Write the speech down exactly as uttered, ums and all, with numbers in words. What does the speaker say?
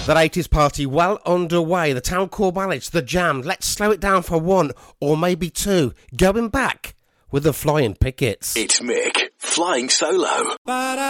That eighties party well underway. The Town Core Ballads, the Jam. Let's slow it down for one or maybe two. Going back with the Flying Pickets. It's Mick, flying solo.